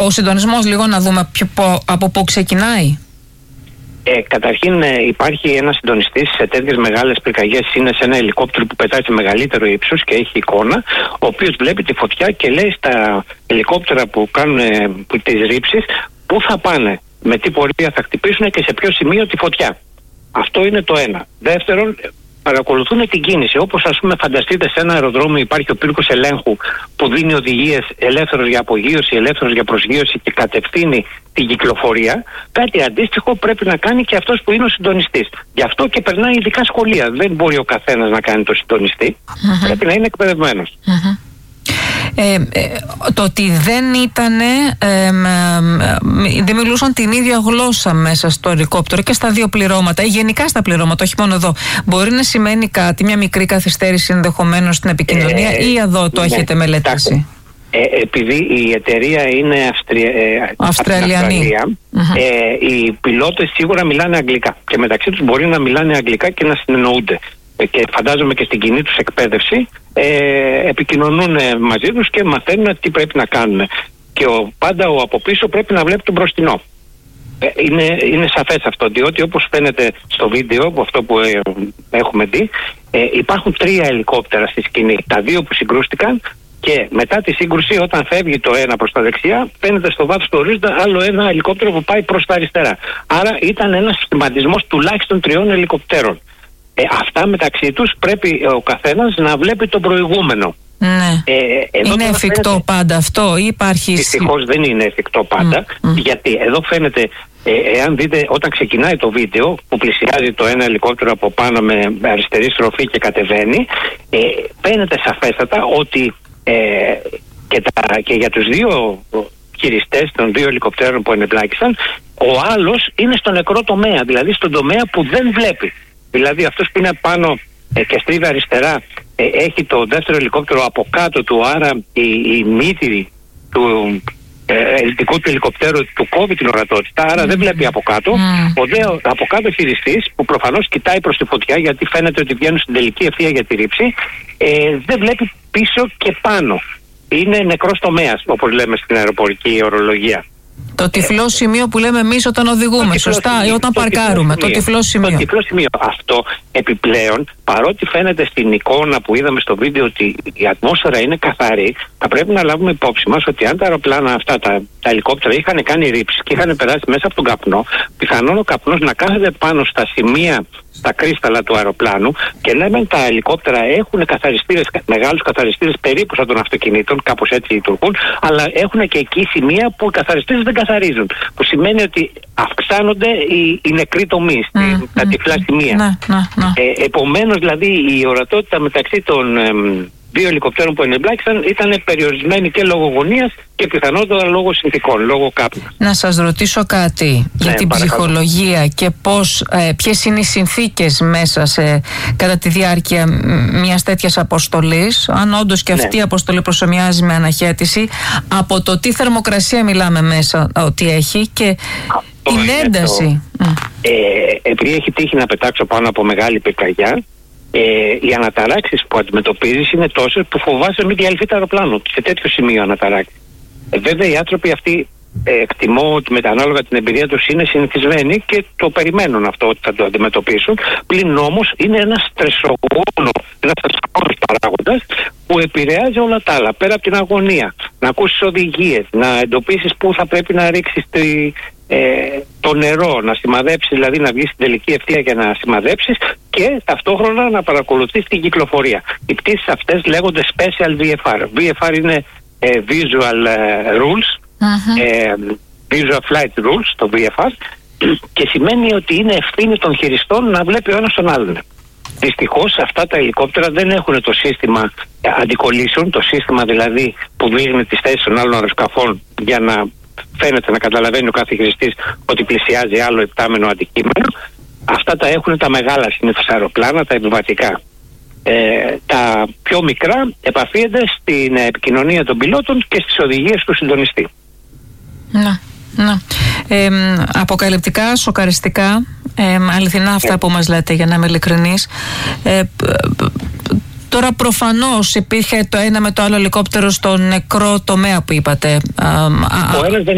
Ο συντονισμός, λίγο να δούμε από πού ξεκινάει. Καταρχήν υπάρχει ένας συντονιστής σε τέτοιες μεγάλες πυρκαγιές, είναι σε ένα ελικόπτερο που πετάει σε μεγαλύτερο ύψος και έχει εικόνα, ο οποίος βλέπει τη φωτιά και λέει στα ελικόπτερα που κάνουν τις ρήψεις πού θα πάνε, με τι πορεία θα χτυπήσουν και σε ποιο σημείο τη φωτιά. Αυτό είναι το ένα. Δεύτερον, παρακολουθούν την κίνηση. Όπως ας πούμε φανταστείτε σε ένα αεροδρόμιο υπάρχει ο πύργος ελέγχου που δίνει οδηγίες ελεύθερος για απογείωση, ελεύθερος για προσγείωση και κατευθύνει την κυκλοφορία. Κάτι αντίστοιχο πρέπει να κάνει και αυτός που είναι ο συντονιστής. Γι' αυτό και περνάει ειδικά σχολεία. Δεν μπορεί ο καθένας να κάνει το συντονιστή. Πρέπει να είναι εκπαιδευμένος. Το ότι δεν μιλούσαν την ίδια γλώσσα μέσα στο ελικόπτερο και στα δύο πληρώματα ή γενικά στα πληρώματα, όχι μόνο εδώ, μπορεί να σημαίνει κάτι, μια μικρή καθυστέρηση ενδεχομένως στην επικοινωνία, ή εδώ το έχετε μελετήσει? Επειδή η εταιρεία είναι Αυστραλιανή, οι πιλότες σίγουρα μιλάνε αγγλικά και μεταξύ τους μπορεί να μιλάνε αγγλικά και να συνεννοούνται. Και φαντάζομαι και στην κοινή τους εκπαίδευση επικοινωνούν μαζί τους και μαθαίνουν τι πρέπει να κάνουν. Και πάντα ο από πίσω πρέπει να βλέπει τον μπροστινό. Είναι σαφές αυτό, διότι όπως φαίνεται στο βίντεο, αυτό που έχουμε δει, υπάρχουν 3 ελικόπτερα στη σκηνή. Τα 2 που συγκρούστηκαν και μετά τη σύγκρουση, όταν φεύγει το ένα προς τα δεξιά, φαίνεται στο βάθος του ορίζοντα άλλο ένα ελικόπτερο που πάει προς τα αριστερά. Άρα ήταν ένας σχηματισμός τουλάχιστον 3 ελικοπτέρων. Αυτά μεταξύ τους πρέπει ο καθένας να βλέπει τον προηγούμενο. Ναι. Είναι εφικτό πάντα αυτό ή υπάρχει? Δυστυχώς δεν είναι εφικτό πάντα, γιατί εδώ φαίνεται, εάν δείτε όταν ξεκινάει το βίντεο που πλησιάζει το ένα ελικόπτερο από πάνω με αριστερή στροφή και κατεβαίνει, φαίνεται σαφέστατα ότι και για τους 2 χειριστές των 2 ελικοπτέρων που ενεπλάκησαν, ο άλλος είναι στο νεκρό τομέα, δηλαδή στον τομέα που δεν βλέπει. Δηλαδή αυτός που είναι πάνω και στρίβει αριστερά έχει το δεύτερο ελικόπτερο από κάτω του, άρα η μύτη του ελτικού του ελικοπτέρου του κόβει την ορατότητα, άρα δεν βλέπει από κάτω. Ο δε από κάτω χειριστής που προφανώς κοιτάει προς τη φωτιά, γιατί φαίνεται ότι βγαίνουν στην τελική ευθεία για τη ρήψη, δεν βλέπει πίσω και πάνω. Είναι νεκρός τομέας, όπως λέμε στην αεροπορική ορολογία. Το τυφλό σημείο που λέμε εμείς όταν οδηγούμε, σωστά, ή όταν παρκάρουμε. Το τυφλό σημείο. Το τυφλό σημείο. Αυτό επιπλέον, παρότι φαίνεται στην εικόνα που είδαμε στο βίντεο ότι η ατμόσφαιρα είναι καθαρή, θα πρέπει να λάβουμε υπόψη μας ότι αν τα αεροπλάνα αυτά, τα ελικόπτερα, είχαν κάνει ρήψεις και είχαν περάσει μέσα από τον καπνό, πιθανόν ο καπνός να κάθεται πάνω στα σημεία, στα κρίσταλα του αεροπλάνου, και λέμε τα ελικόπτερα έχουν καθαριστήρες, μεγάλους καθαριστήρες περίπου σαν των αυτοκινήτων, κάπως έτσι λειτουργούν, αλλά έχουν και εκεί σημεία που οι καθαριστήρες δεν καθαρίζουν. Που σημαίνει ότι αυξάνονται οι νεκροί τομείς, τα τυφλά σημεία. Επομένως, δηλαδή, η ορατότητα μεταξύ των 2 ελικοπτέρων που ενεμπλάκησαν ήταν περιορισμένη και λόγω γωνίας και πιθανότατα λόγω συνθηκών, λόγω κάπου. Να σας ρωτήσω κάτι για την ψυχολογία και ποιες είναι οι συνθήκες μέσα κατά τη διάρκεια μιας τέτοιας αποστολής, αν όντως και αυτή η αποστολή προσομοιάζει με αναχέτηση, από το τι θερμοκρασία μιλάμε μέσα ότι έχει και την ένταση. Επειδή έχει τύχει να πετάξω πάνω από μεγάλη πυρκαγιά, οι αναταράξεις που αντιμετωπίζεις είναι τόσες που φοβάσαι μην διαλυθεί το αεροπλάνο σε τέτοιο σημείο αναταράξει. Βέβαια οι άνθρωποι αυτοί εκτιμώ ότι ανάλογα την εμπειρία τους είναι συνηθισμένοι και το περιμένουν αυτό ότι θα το αντιμετωπίσουν. Πλην όμως είναι ένας στρεσογόνος παράγοντας που επηρεάζει όλα τα άλλα. Πέρα από την αγωνία, να ακούσεις οδηγίες, να εντοπίσεις πού θα πρέπει να ρίξεις το νερό, να σημαδέψεις, δηλαδή να βγεις στην τελική ευθεία για να σημαδέψεις και ταυτόχρονα να παρακολουθείς την κυκλοφορία. Οι πτήσεις αυτές λέγονται Special VFR. VFR είναι Visual Rules, Visual Flight Rules, το VFR, και σημαίνει ότι είναι ευθύνη των χειριστών να βλέπει ο ένας τον άλλον. Δυστυχώς αυτά τα ελικόπτερα δεν έχουν το σύστημα αντικολλήσεων, το σύστημα δηλαδή που δείχνει τις θέσεις των άλλων αεροσκαφών για να φαίνεται να καταλαβαίνει ο κάθε χειριστής ότι πλησιάζει άλλο επτάμενο αντικείμενο. Αυτά τα έχουν τα μεγάλα συνήθως αεροπλάνα, τα επιβατικά. Τα πιο μικρά επαφίονται στην επικοινωνία των πιλότων και στις οδηγίες του συντονιστή. Αποκαλυπτικά, σοκαριστικά, αληθινά αυτά που μας λέτε, για να είμαι ειλικρινής. Τώρα προφανώς υπήρχε το ένα με το άλλο ελικόπτερο στο νεκρό τομέα που είπατε. Ο ένας δεν